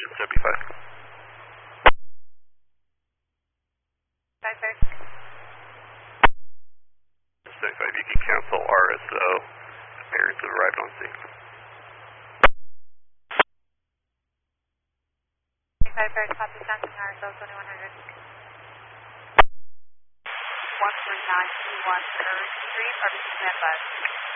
Ocean 75. 75, you can cancel RSO. Parents have arrived on scene. 25, copy, canceling RSO 2100. 13921 Curry Street, RBC standby.